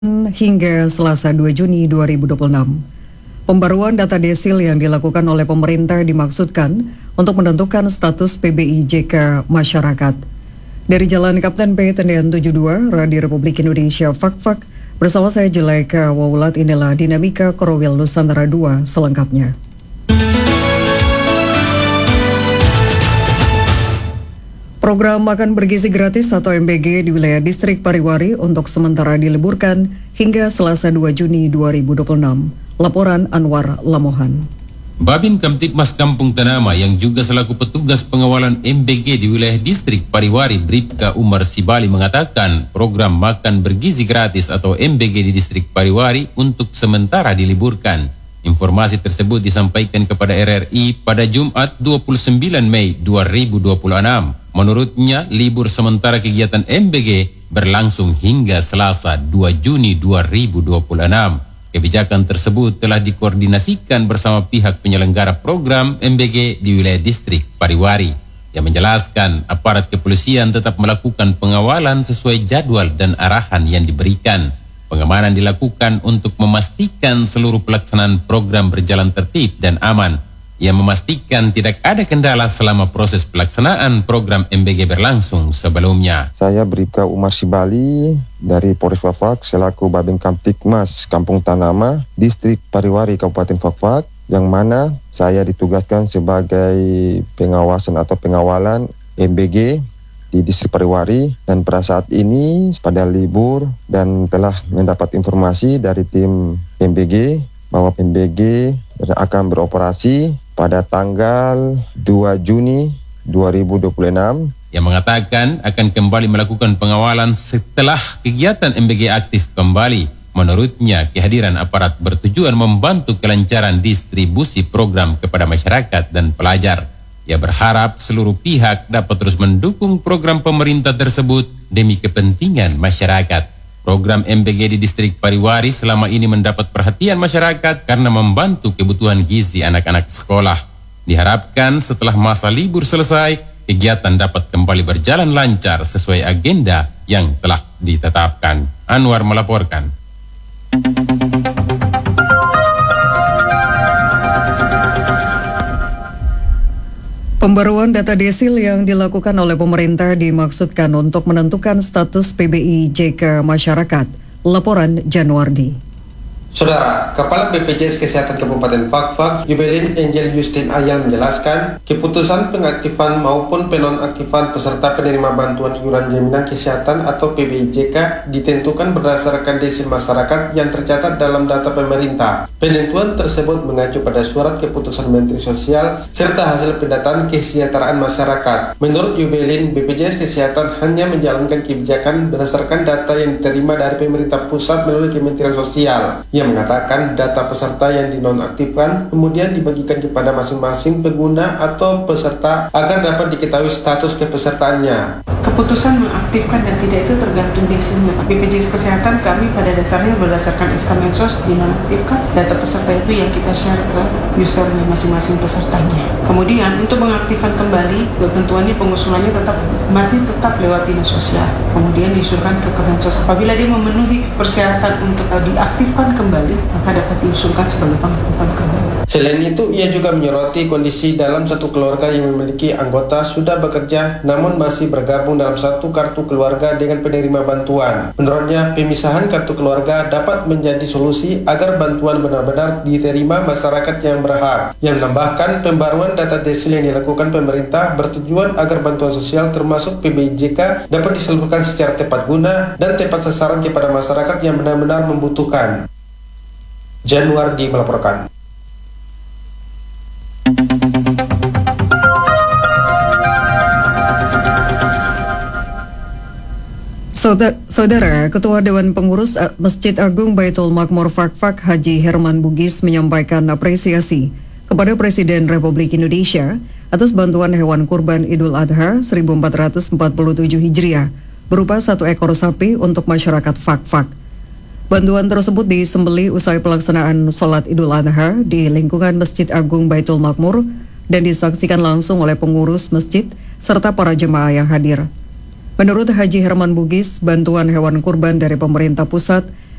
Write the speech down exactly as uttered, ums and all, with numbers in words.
Hingga Selasa dua Juni dua ribu dua puluh enam. Pembaruan data desil yang dilakukan oleh pemerintah dimaksudkan untuk menentukan status P B I J K masyarakat. Dari Jalan Kapten P Tendian tujuh puluh dua, Radio Republik Indonesia Fak-Fak, bersama saya Jelaika Wawulat, inilah Dinamika Korowil Nusantara dua selengkapnya. Program makan bergizi gratis atau M B G di wilayah distrik Pariwari untuk sementara diliburkan hingga Selasa dua Juni dua ribu dua puluh enam. Laporan Anwar Lamohan. Babin Kamtipmas Kampung Tanama yang juga selaku petugas pengawalan M B G di wilayah distrik Pariwari, Bribka Umar Sibali, mengatakan program makan bergizi gratis atau M B G di distrik Pariwari untuk sementara diliburkan. Informasi tersebut disampaikan kepada R R I pada Jumat dua puluh sembilan Mei dua ribu dua puluh enam. Menurutnya, libur sementara kegiatan M B G berlangsung hingga Selasa dua Juni dua ribu dua puluh enam. Kebijakan tersebut telah dikoordinasikan bersama pihak penyelenggara program M B G di wilayah distrik Pariwari, yang menjelaskan aparat kepolisian tetap melakukan pengawalan sesuai jadwal dan arahan yang diberikan. Pengamanan dilakukan untuk memastikan seluruh pelaksanaan program berjalan tertib dan aman, yang memastikan tidak ada kendala selama proses pelaksanaan program M B G berlangsung sebelumnya. Saya Bribka Umar Sibali dari Polres Fak-Fak selaku Babin Kamtipmas Kampung Tanama, Distrik Pariwari, Kabupaten Fak-Fak, yang mana saya ditugaskan sebagai pengawasan atau pengawalan M B G di Distrik Pariwari, dan pada saat ini pada libur dan telah mendapat informasi dari tim M B G bahwa M B G akan beroperasi pada tanggal dua Juni dua ribu dua puluh enam, yang mengatakan akan kembali melakukan pengawalan setelah kegiatan M B G aktif kembali. Menurutnya, kehadiran aparat bertujuan membantu kelancaran distribusi program kepada masyarakat dan pelajar. Ia berharap seluruh pihak dapat terus mendukung program pemerintah tersebut demi kepentingan masyarakat. Program M B G di distrik Pariwari selama ini mendapat perhatian masyarakat karena membantu kebutuhan gizi anak-anak sekolah. Diharapkan setelah masa libur selesai, kegiatan dapat kembali berjalan lancar sesuai agenda yang telah ditetapkan. Anwar melaporkan. Pembaruan data desil yang dilakukan oleh pemerintah dimaksudkan untuk menentukan status P B I J K masyarakat. Laporan Januardi. Saudara, Kepala B P J S Kesehatan Kabupaten Fak-Fak, Yubelin Angel Justin Ayal, menjelaskan keputusan pengaktifan maupun penonaktifan peserta penerima bantuan iuran jaminan kesehatan atau P B I J K ditentukan berdasarkan desil masyarakat yang tercatat dalam data pemerintah. Penentuan tersebut mengacu pada surat keputusan Menteri Sosial serta hasil pendataan kesejahteraan masyarakat. Menurut Yubelin, B P J S Kesehatan hanya menjalankan kebijakan berdasarkan data yang diterima dari pemerintah pusat melalui Kementerian Sosial. Yang mengatakan data peserta yang dinonaktifkan kemudian dibagikan kepada masing-masing pengguna atau peserta agar dapat diketahui status kepesertaannya. Keputusan mengaktifkan dan tidak itu tergantung desilnya. B P J S Kesehatan kami pada dasarnya berdasarkan S K Mensos dinonaktifkan, data peserta itu yang kita share ke usernya masing-masing pesertanya. Kemudian untuk mengaktifkan kembali, ketentuannya pengusulannya tetap masih tetap lewat dinas sosial. Kemudian diusulkan ke Kemensos. Apabila dia memenuhi persyaratan untuk diaktifkan kembali, maka dapat diusulkan sebagai pengaktifan kembali. Selain itu, ia juga menyoroti kondisi dalam satu keluarga yang memiliki anggota sudah bekerja namun masih bergabung dalam satu kartu keluarga dengan penerima bantuan. Menurutnya, pemisahan kartu keluarga dapat menjadi solusi agar bantuan benar-benar diterima masyarakat yang berhak. Yang menambahkan, pembaruan data desil yang dilakukan pemerintah bertujuan agar bantuan sosial termasuk P B I J K dapat disalurkan secara tepat guna dan tepat sasaran kepada masyarakat yang benar-benar membutuhkan. Januardi melaporkan. Saudara, Saudara, Ketua Dewan Pengurus Masjid Agung Baitul Makmur Fak-Fak Haji Herman Bugis menyampaikan apresiasi kepada Presiden Republik Indonesia atas bantuan hewan kurban Idul Adha seribu empat ratus empat puluh tujuh Hijriah berupa satu ekor sapi untuk masyarakat Fak-Fak. Bantuan tersebut disembeli usai pelaksanaan sholat Idul Adha di lingkungan Masjid Agung Baitul Makmur dan disaksikan langsung oleh pengurus masjid serta para jemaah yang hadir. Menurut Haji Herman Bugis, bantuan hewan kurban dari pemerintah pusat